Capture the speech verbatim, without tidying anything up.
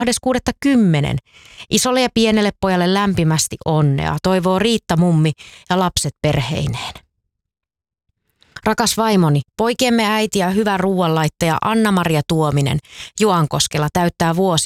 kahdeskymmenes kuudetta Isolle ja pienelle pojalle lämpimästi onnea, toivoo Riitta mummi ja lapset perheineen. Rakas vaimoni, poikiemme äiti ja hyvä ruuanlaittaja Anna-Maria Tuominen Juankoskela täyttää vuosia